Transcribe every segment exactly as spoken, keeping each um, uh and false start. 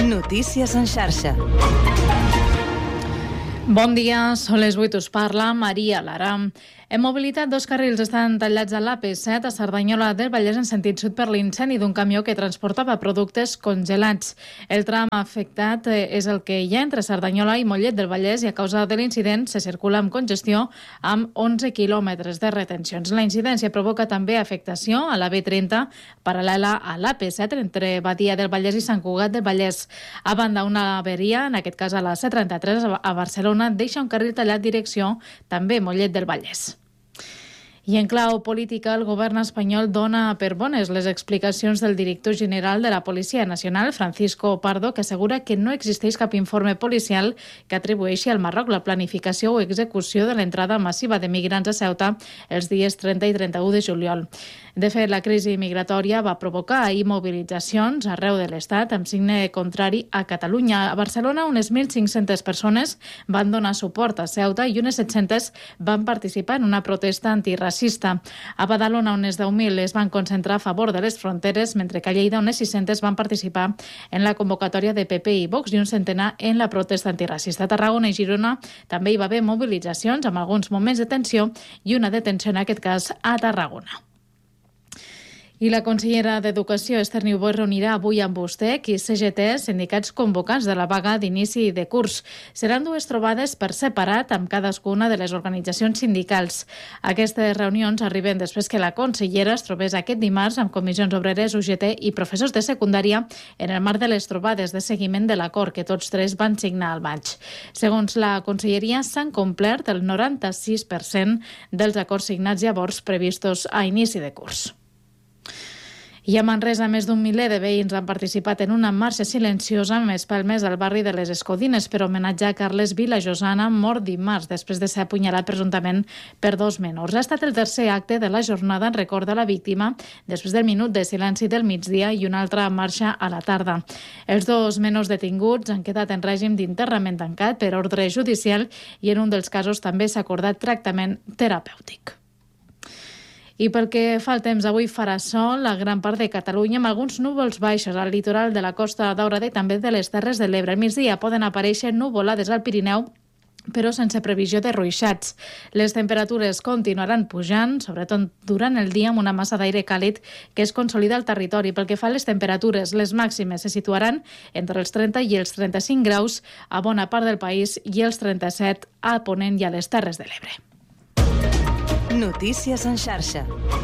Notícies en xarxa. Bon dia, són les vuit, us parla Maria Lara. En mobilitat, dos carrils estan tallats a l'A P set a Cerdanyola del Vallès en sentit sud per l'incendi d'un camió que transportava productes congelats. El tram afectat és el que hi ha entre Cerdanyola i Mollet del Vallès i a causa de l'incident se circula amb congestió amb onze quilòmetres de retencions. La incidència provoca també afectació a la B trenta paral·lela a l'A P set entre Badia del Vallès i Sant Cugat del Vallès. A banda, una averia, en aquest cas a la C trenta-tres a Barcelona, deixa un carril tallat direcció també Mollet del Vallès. I en clau política, el govern espanyol dona per bones les explicacions del director general de la Policia Nacional, Francisco Pardo, que assegura que no existeix cap informe policial que atribueixi al Marroc la planificació o execució de l'entrada massiva de migrants a Ceuta els dies trenta i trenta-u de juliol. De fet, la crisi migratòria va provocar ahir mobilitzacions arreu de l'Estat amb signe contrari a Catalunya. A Barcelona, unes mil cinc-centes persones van donar suport a Ceuta i unes set-centes van participar en una protesta antiracista. A Badalona, unes deu mil es van concentrar a favor de les fronteres, mentre que a Lleida, unes sis-centes van participar en la convocatòria de P P i Vox i un centenar en la protesta antiracista. A Tarragona i Girona també hi va haver mobilitzacions amb alguns moments de tensió i una detenció, en aquest cas, a Tarragona. I la consellera d'Educació, Esther Niubó, es reunirà avui amb USTEC i C G T, sindicats convocants de la vaga d'inici de curs. Seran dues trobades per separat amb cadascuna de les organitzacions sindicals. Aquestes reunions arriben després que la consellera es trobés aquest dimarts amb comissions obreres, U G T i professors de secundària en el marc de les trobades de seguiment de l'acord que tots tres van signar al maig. Segons la conselleria, s'han complert el noranta-sis per cent dels acords signats llavors previstos a inici de curs. I a Manresa, més d'un miler de veïns han participat en una marxa silenciosa amb espelmes al barri de les Escodines per homenatjar a Carles Vilajosana, mort dimarts després de ser apunyalat presumptament per dos menors. Ha estat el tercer acte de la jornada en record de la víctima després del minut de silenci del migdia i una altra marxa a la tarda. Els dos menors detinguts han quedat en règim d'interrament tancat per ordre judicial i en un dels casos també s'ha acordat tractament terapèutic. I pel que fa al temps, avui farà sol a gran part de Catalunya amb alguns núvols baixos al litoral de la Costa Daurada i també de les Terres de l'Ebre. Al migdia poden aparèixer nuvolades al Pirineu, però sense previsió de ruixats. Les temperatures continuaran pujant, sobretot durant el dia, amb una massa d'aire càlid que es consolida al territori. Pel que fa a les temperatures, les màximes se situaran entre els trenta i els trenta-cinc graus a bona part del país i els trenta-set a Ponent i a les Terres de l'Ebre. Notícies en xarxa.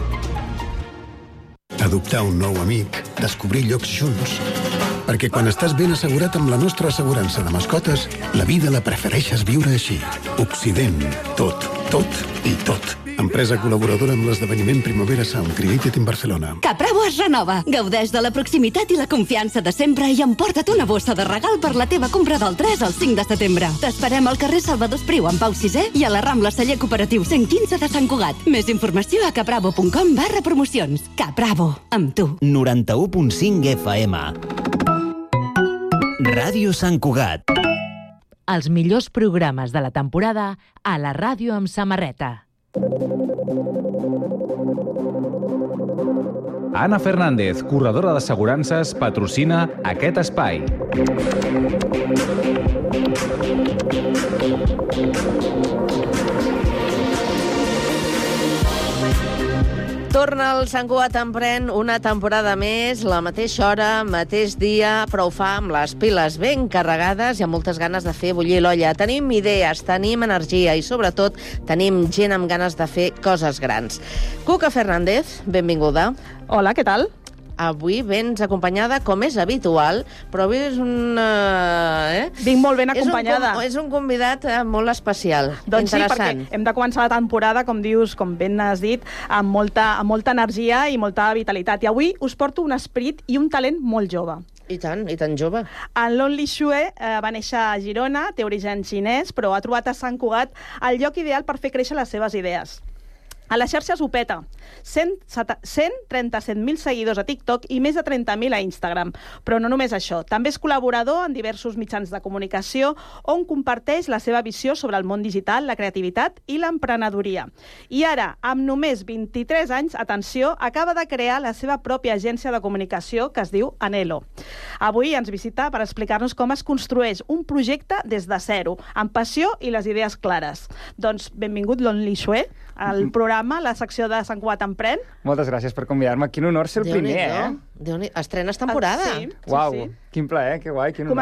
Adoptar un nou amic, descobrir llocs junts. Perquè quan estàs ben assegurat amb la nostra assegurança de mascotes, la vida la prefereixes viure així. Occident. Tot, tot i tot. Empresa col·laboradora amb l'esdeveniment Primavera Sound Created in Barcelona. Capravo es renova. Gaudeix de la proximitat i la confiança de sempre i emporta't una bossa de regal per la teva compra del tres al cinc de setembre. T'esperem al carrer Salvador Espriu en Pau sisè i a la Rambla Celler Cooperatiu cent quinze de Sant Cugat. Més informació a capravo punt com barra promocions. Capravo, amb tu. noranta-u punt cinc F M. Ràdio Sant Cugat. Els millors programes de la temporada a la ràdio amb samarreta. Anna Fernández, corredora d'assegurances, patrocina aquest espai. Torna el Sant Cugat Emprèn una temporada més, la mateixa hora, mateix dia, però ho fa amb les piles ben carregades i amb moltes ganes de fer bullir l'olla. Tenim idees, tenim energia i, sobretot, tenim gent amb ganes de fer coses grans. Cuca Fernández, benvinguda. Hola, què tal? Avui vens acompanyada, com és habitual, però avui és un... Eh? Vinc molt ben acompanyada. És un, és un convidat eh, molt especial, doncs interessant. Sí, perquè hem de començar la temporada, com dius, com ben has dit, amb molta, amb molta energia i molta vitalitat. I avui us porto un esperit i un talent molt jove. I tant, i tan jove. En Lon Lixue eh, va néixer a Girona, té origen xinès, però ha trobat a Sant Cugat el lloc ideal per fer créixer les seves idees. A les xarxes ho peta. cent trenta-set mil seguidors a TikTok i més de trenta mil a Instagram. Però no només això. També és col·laborador en diversos mitjans de comunicació on comparteix la seva visió sobre el món digital, la creativitat i l'emprenedoria. I ara, amb només vint-i-tres anys, atenció, acaba de crear la seva pròpia agència de comunicació que es diu Anelo. Avui ens visita per explicar-nos com es construeix un projecte des de zero, amb passió i les idees clares. Doncs benvingut, Lonely Xue, al programa, la secció de Sant Cugat Emprèn. Moltes gràcies per convidar-me. Quin honor ser el primer, eh? Déu-n'hi-do. Estrenes temporada. Sí, sí, Uau, sí. quin plaer, que guai, quin honor.